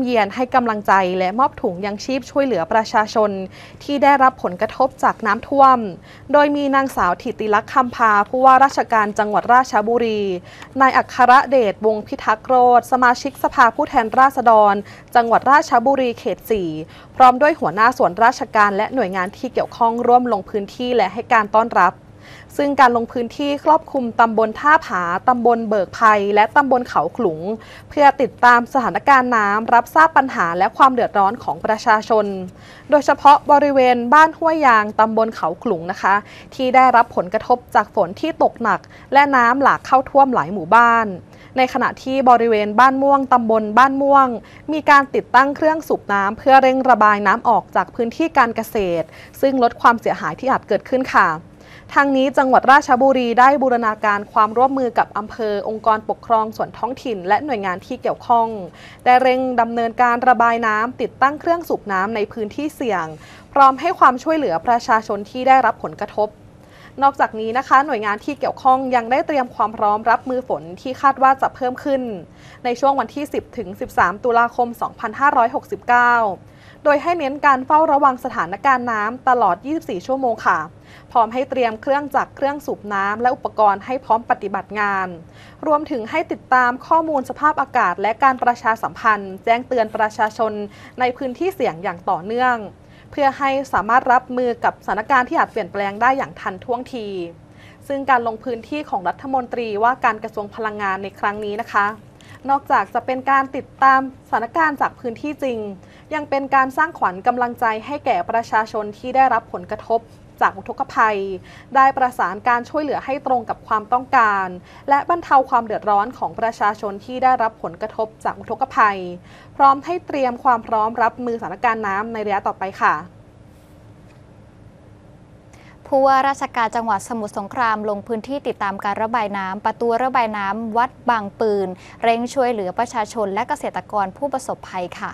เยียนให้กำลังใจและมอบถุงยังชีพช่วยเหลือประชาชนที่ได้รับผลกระทบจากน้ำท่วมโดยมีนางสาวถิติลักษณ์คำพาผู้ว่าราชการจังหวัดราชบุรีนายอัครเดชวงศ์พิทักษ์โรจน์สมาชิกสภาผู้แทนราษฎรจังหวัดราชบุรีเขต 4พร้อมด้วยหัวหน้าส่วนราชการและหน่วยงานที่เกี่ยวข้องร่วมลงพื้นที่และให้การต้อนรับซึ่งการลงพื้นที่ครอบคลุมตำบลท่าผาตำบลเบิกไพและตำบลเขาขลุงเพื่อติดตามสถานการณ์น้ำรับทราบปัญหาและความเดือดร้อนของประชาชนโดยเฉพาะบริเวณบ้านห้วยยางตำบลเขาขลุงนะคะที่ได้รับผลกระทบจากฝนที่ตกหนักและน้ำหลากเข้าท่วมหลายหมู่บ้านในขณะที่บริเวณบ้านม่วงตำบลบ้านม่วงมีการติดตั้งเครื่องสูบน้ำเพื่อเร่งระบายน้ำออกจากพื้นที่การเกษตรซึ่งลดความเสียหายที่อาจเกิดขึ้นค่ะทางนี้จังหวัดราชบุรีได้บูรณาการความร่วมมือกับอำเภอองค์กรปกครองส่วนท้องถิ่นและหน่วยงานที่เกี่ยวข้องได้เร่งดำเนินการระบายน้ำติดตั้งเครื่องสูบน้ำในพื้นที่เสี่ยงพร้อมให้ความช่วยเหลือประชาชนที่ได้รับผลกระทบนอกจากนี้นะคะหน่วยงานที่เกี่ยวข้องยังได้เตรียมความพร้อมรับมือฝนที่คาดว่าจะเพิ่มขึ้นในช่วงวันที่ 10 ถึง 13 ตุลาคม 2569 โดยให้เน้นการเฝ้าระวังสถานการณ์น้ำตลอด 24 ชั่วโมงค่ะพร้อมให้เตรียมเครื่องจักรเครื่องสูบน้ำและอุปกรณ์ให้พร้อมปฏิบัติงานรวมถึงให้ติดตามข้อมูลสภาพอากาศและการประชาสัมพันธ์แจ้งเตือนประชาชนในพื้นที่เสี่ยงอย่างต่อเนื่องเพื่อให้สามารถรับมือกับสถานการณ์ที่อาจเปลี่ยนแปลงได้อย่างทันท่วงทีซึ่งการลงพื้นที่ของรัฐมนตรีว่าการกระทรวงพลังงานในครั้งนี้นะคะนอกจากจะเป็นการติดตามสถานการณ์จากพื้นที่จริงยังเป็นการสร้างขวัญกำลังใจให้แก่ประชาชนที่ได้รับผลกระทบจากอุทกภัยได้ประสานการช่วยเหลือให้ตรงกับความต้องการและบรรเทาความเดือดร้อนของประชาชนที่ได้รับผลกระทบจากอุทกภัยพร้อมให้เตรียมความพร้อมรับมือสถานการณ์น้ำในระยะต่อไปค่ะผู้ว่าราชการจังหวัดสมุทรสงครามลงพื้นที่ติดตามการระบายน้ำประตูระบายน้ำวัดบางปืนเร่งช่วยเหลือประชาชนและเกษตรกรผู้ประสบภัยค่ะ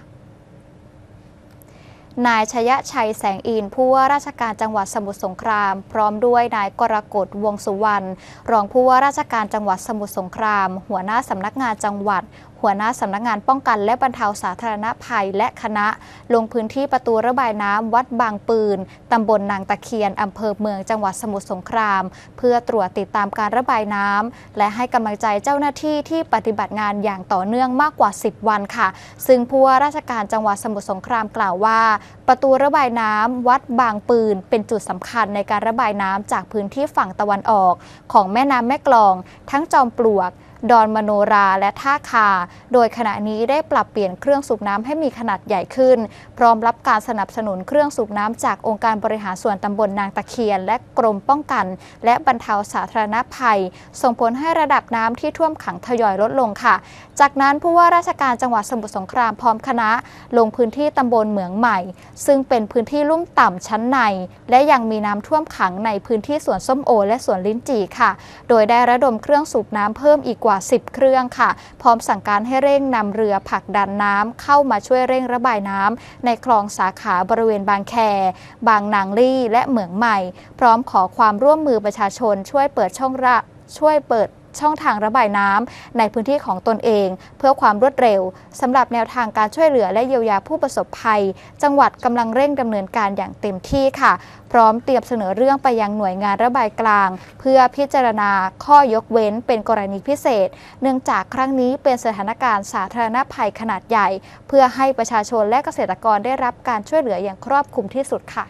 นายชยชัยแสงอินผู้ว่าราชการจังหวัดสมุทรสงครามพร้อมด้วยนายกรกฎวงสุวรรณรองผู้ว่าราชการจังหวัดสมุทรสงครามหัวหน้าสำนักงานจังหวัดหัวหน้าสำนักงานป้องกันและบรรเทาสาธารณภัยและคณะลงพื้นที่ประตูระบายน้ำวัดบางปืนตำบลนางตะเคียนอำเภอเมืองจังหวัดสมุทรสงครามเพื่อตรวจติดตามการระบายน้ำและให้กำลังใจเจ้าหน้าที่ที่ปฏิบัติงานอย่างต่อเนื่องมากกว่า10วันค่ะซึ่งผู้ว่าราชการจังหวัดสมุทรสงครามกล่าวว่าประตูระบายน้ำวัดบางปืนเป็นจุดสำคัญในการระบายน้ำจากพื้นที่ฝั่งตะวันออกของแม่น้ำแม่กลองทั้งจอมปลวกดอนมโนราและท่าคาโดยขณะนี้ได้ปรับเปลี่ยนเครื่องสูบน้ำให้มีขนาดใหญ่ขึ้นพร้อมรับการสนับสนุนเครื่องสูบน้ำจากองค์การบริหารส่วนตำบลนางตะเคียนและกรมป้องกันและบรรเทาสาธารณภัยส่งผลให้ระดับน้ำที่ท่วมขังทยอยลดลงค่ะจากนั้นผู้ว่าราชการจังหวัดสมุทรสงครามพร้อมคณะลงพื้นที่ตำบลเหมืองใหม่ซึ่งเป็นพื้นที่ลุ่มต่ำชั้นในและยังมีน้ำท่วมขังในพื้นที่สวนส้มโอและสวนลิ้นจี่ค่ะโดยได้ระดมเครื่องสูบน้ำเพิ่มอีกกว่า10เครื่องค่ะพร้อมสั่งการให้เร่งนำเรือผลักดันน้ำเข้ามาช่วยเร่งระบายน้ำในคลองสาขาบริเวณบางแคบางนางลี่และเหมืองใหม่พร้อมขอความร่วมมือประชาชนช่วยเปิดช่องทางระบายน้ำในพื้นที่ของตนเองเพื่อความรวดเร็วสำหรับแนวทางการช่วยเหลือและเยียวยาผู้ประสบภัยจังหวัดกำลังเร่งดำเนินการอย่างเต็มที่ค่ะพร้อมเตรียมเสนอเรื่องไปยังหน่วยงานระบายกลางเพื่อพิจารณาข้อยกเว้นเป็นกรณีพิเศษเนื่องจากครั้งนี้เป็นสถานการณ์สาธารณภัยขนาดใหญ่เพื่อให้ประชาชนและเกษตรกรได้รับการช่วยเหลืออย่างครอบคลุมที่สุดค่ะ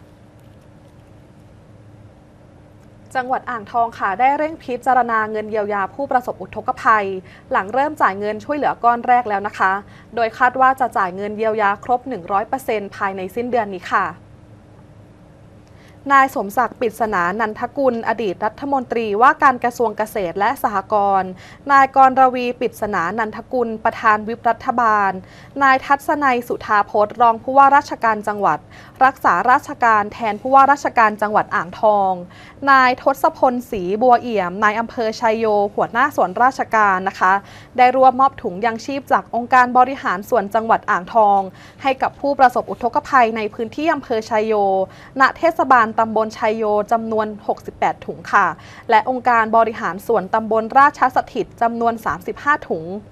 จังหวัดอ่างทองค่ะได้เร่งพิจารณาเงินเยียวยาผู้ประสบอุทกภัยหลังเริ่มจ่ายเงินช่วยเหลือก้อนแรกแล้วนะคะโดยคาดว่าจะจ่ายเงินเยียวยาครบ 100% ภายในสิ้นเดือนนี้ค่ะ นายสมศักดิ์ปริศนานันทกุลอดีตรัฐมนตรีว่าการกระทรวงเกษตรและสหกรณ์นายกรรวีปริศนานันทกุลประธานวิปรัฐบาลนายทัศนัยสุธาพจน์รองผู้ว่าราชการจังหวัดรักษาราชการแทนผู้ว่าราชการจังหวัดอ่างทองนายทศพลศรีบัวเอี่ยมนายอำเภอชัยโยหัวหน้าส่วนราชการนะคะได้ร่วมมอบถุงยังชีพจากองค์การบริหารส่วนจังหวัดอ่างทองให้กับผู้ประสบอุทกภัยในพื้นที่อำเภอชัยโยณเทศบาลตำบลชัยโยจำนวน68ถุงค่ะและองค์การบริหารส่วนตำบลราชสถิตจำนวน35ถุง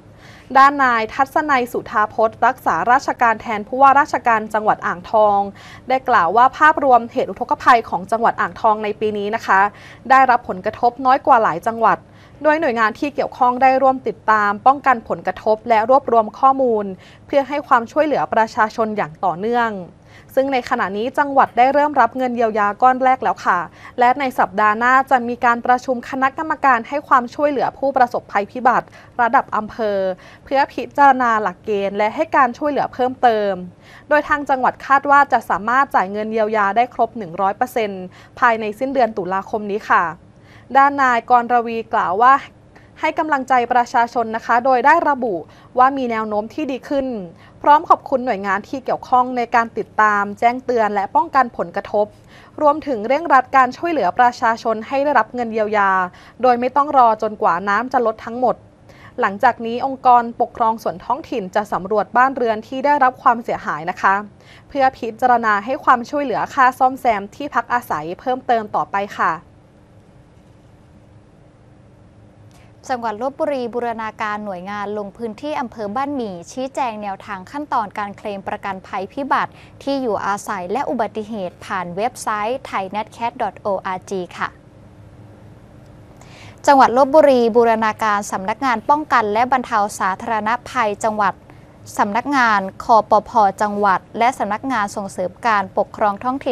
ด้านนายทัศนัยสุธาพจน์รักษาราชการแทนผู้ว่าราชการจังหวัดอ่างทองได้กล่าวว่าภาพรวมเหตุอุทกภัยของจังหวัดอ่างทองในปีนี้นะคะได้รับผลกระทบน้อยกว่าหลายจังหวัดโดยหน่วยงานที่เกี่ยวข้องได้ร่วมติดตามป้องกันผลกระทบและรวบรวมข้อมูลเพื่อให้ความช่วยเหลือประชาชนอย่างต่อเนื่องซึ่งในขณะนี้จังหวัดได้เริ่มรับเงินเยียวยาก้อนแรกแล้วค่ะและในสัปดาห์หน้าจะมีการประชุมคณะกรรมการให้ความช่วยเหลือผู้ประสบภัยพิบัติระดับอำเภอเพื่อพิจารณาหลักเกณฑ์และให้การช่วยเหลือเพิ่มเติมโดยทางจังหวัดคาดว่าจะสามารถจ่ายเงินเยียวยาได้ครบ 100% ภายในสิ้นเดือนตุลาคมนี้ค่ะด้านนายกรรวีกล่าวว่าให้กำลังใจประชาชนนะคะโดยได้ระบุว่ามีแนวโน้มที่ดีขึ้นพร้อมขอบคุณหน่วยงานที่เกี่ยวข้องในการติดตามแจ้งเตือนและป้องกันผลกระทบรวมถึงเร่งรัดการช่วยเหลือประชาชนให้ได้รับเงินเยียวยาโดยไม่ต้องรอจนกว่าน้ำจะลดทั้งหมดหลังจากนี้องค์กรปกครองส่วนท้องถิ่นจะสำรวจบ้านเรือนที่ได้รับความเสียหายนะคะเพื่อพิจารณาให้ความช่วยเหลือค่าซ่อมแซมที่พักอาศัยเพิ่มเติมต่อไปค่ะจังหวัดลพบุรีบูรณาการหน่วยงานลงพื้นที่อำเภอบ้านหมี่ชี้แจงแนวทางขั้นตอนการเคลมประกันภัยพิบัติที่อยู่อาศัยและอุบัติเหตุผ่านเว็บไซต์ thainetcat.org ค่ะจังหวัดลพบุรีบูรณาการสำนักงานป้องกันและบรรเทาสาธารณภัยจังหวัดสำนักงานคปภ.จังหวัดและสำนักงานส่งเสริมการปกครองท้องถิ่น